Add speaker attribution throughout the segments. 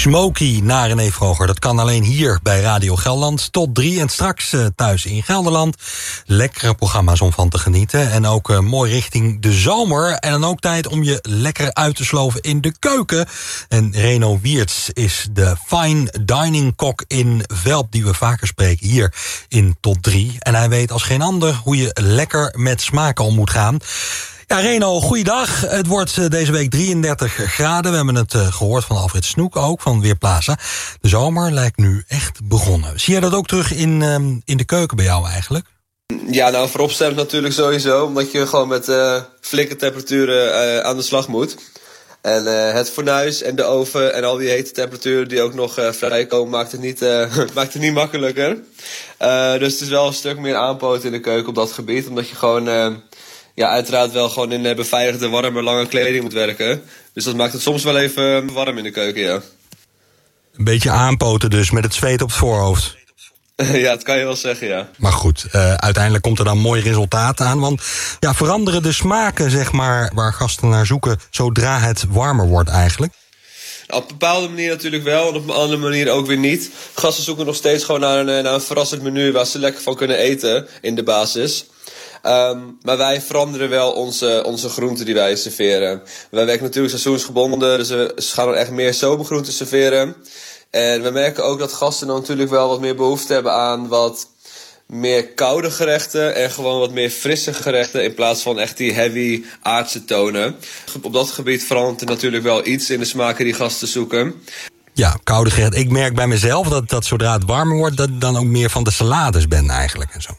Speaker 1: Smoky naar René Vroger. Dat kan alleen hier bij Radio Gelderland tot 3. En straks thuis in Gelderland. Lekkere programma's om van te genieten. En ook mooi richting de zomer. En dan ook tijd om je lekker uit te sloven in de keuken. En Reno Wiertz is de fine dining kok in Velp die we vaker spreken hier in tot 3. En hij weet als geen ander hoe je lekker met smaken om moet gaan. Ja, Reno, goeiedag. Het wordt deze week 33 graden. We hebben het gehoord van Alfred Snoek ook, van Weerplaza. De zomer lijkt nu echt begonnen. Zie jij dat ook terug in de keuken bij jou eigenlijk?
Speaker 2: Ja, nou vooropstellend natuurlijk sowieso. Omdat je gewoon met flinke temperaturen aan de slag moet. En het fornuis en de oven en al die hete temperaturen die ook nog vrijkomen maakt het niet makkelijker. Dus het is wel een stuk meer aanpoten in de keuken op dat gebied. Omdat je gewoon... uiteraard wel gewoon in beveiligde, warme, lange kleding moet werken. Dus dat maakt het soms wel even warm in de keuken, ja.
Speaker 1: Een beetje aanpoten dus, met het zweet op het voorhoofd.
Speaker 2: Ja, dat kan je wel zeggen, ja.
Speaker 1: Maar goed, uiteindelijk komt er dan mooi resultaat aan. Want ja, veranderen de smaken, zeg maar, waar gasten naar zoeken zodra het warmer wordt eigenlijk?
Speaker 2: Op een bepaalde manier natuurlijk wel, en op een andere manier ook weer niet. Gasten zoeken nog steeds gewoon naar een verrassend menu waar ze lekker van kunnen eten in de basis. Maar wij veranderen wel onze groenten die wij serveren. Wij werken natuurlijk seizoensgebonden, dus we gaan dan echt meer zomergroenten serveren. En we merken ook dat gasten dan natuurlijk wel wat meer behoefte hebben aan wat meer koude gerechten en gewoon wat meer frisse gerechten in plaats van echt die heavy aardse tonen. Op dat gebied verandert er natuurlijk wel iets in de smaken die gasten zoeken.
Speaker 1: Ja, koude gerechten. Ik merk bij mezelf dat zodra het warmer wordt, dat ik dan ook meer van de salades ben eigenlijk en zo.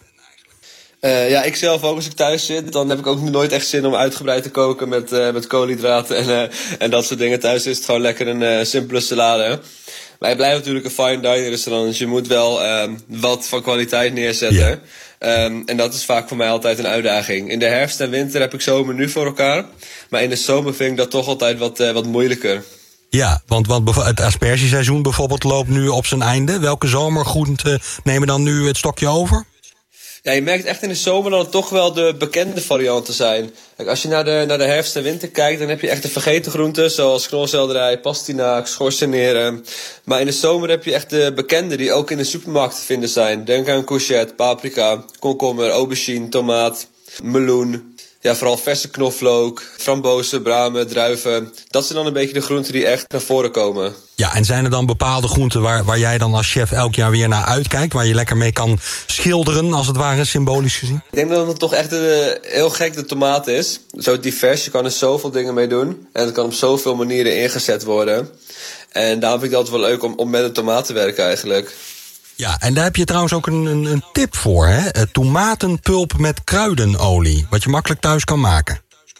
Speaker 2: Ja, ik zelf ook als ik thuis zit, dan heb ik ook nooit echt zin om uitgebreid te koken met koolhydraten en dat soort dingen. Thuis is het gewoon lekker een simpele salade. Maar je blijft natuurlijk een fine dining restaurant, dus je moet wel wat van kwaliteit neerzetten. Ja. En dat is vaak voor mij altijd een uitdaging. In de herfst en winter heb ik zo een menu voor elkaar, maar in de zomer vind ik dat toch altijd wat moeilijker.
Speaker 1: Ja, want het aspergeseizoen bijvoorbeeld loopt nu op zijn einde. Welke zomergroenten nemen dan nu het stokje over?
Speaker 2: Ja, je merkt echt in de zomer dat het toch wel de bekende varianten zijn. Kijk, als je naar de herfst en winter kijkt, dan heb je echt de vergeten groenten, zoals knolselderij, pastinaak, schorseneren. Maar in de zomer heb je echt de bekende die ook in de supermarkt te vinden zijn. Denk aan courgette, paprika, komkommer, aubergine, tomaat, meloen. Ja, vooral verse knoflook, frambozen, bramen, druiven. Dat zijn dan een beetje de groenten die echt naar voren komen.
Speaker 1: Ja, en zijn er dan bepaalde groenten waar jij dan als chef elk jaar weer naar uitkijkt? Waar je lekker mee kan schilderen, als het ware, symbolisch gezien?
Speaker 2: Ik denk dat het toch echt heel gek de tomaat is. Zo divers, je kan er zoveel dingen mee doen. En het kan op zoveel manieren ingezet worden. En daarom vind ik het altijd wel leuk om met een tomaat te werken eigenlijk.
Speaker 1: Ja, en daar heb je trouwens ook een tip voor, hè? Tomatenpulp met kruidenolie, wat je makkelijk thuis kan maken.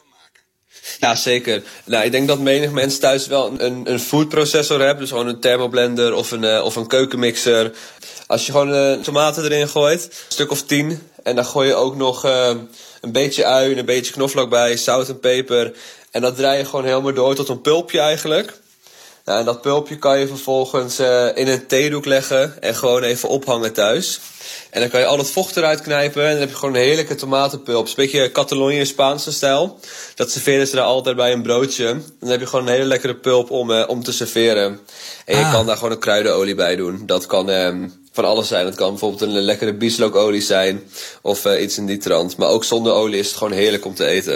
Speaker 2: Ja, zeker. Nou, ik denk dat menig mens thuis wel een foodprocessor hebt. Dus gewoon een thermoblender of een keukenmixer. Als je gewoon tomaten erin gooit, een stuk of 10. En dan gooi je ook nog een beetje ui en een beetje knoflook bij, zout en peper. En dat draai je gewoon helemaal door tot een pulpje eigenlijk. Nou, en dat pulpje kan je vervolgens in een theedoek leggen en gewoon even ophangen thuis. En dan kan je al het vocht eruit knijpen en dan heb je gewoon een heerlijke tomatenpulp. Een beetje Catalonië Spaanse stijl. Dat serveren ze daar altijd bij een broodje. En dan heb je gewoon een hele lekkere pulp om te serveren. En je kan daar gewoon een kruidenolie bij doen. Dat kan van alles zijn. Het kan bijvoorbeeld een lekkere bieslook olie zijn of iets in die trant. Maar ook zonder olie is het gewoon heerlijk om te eten.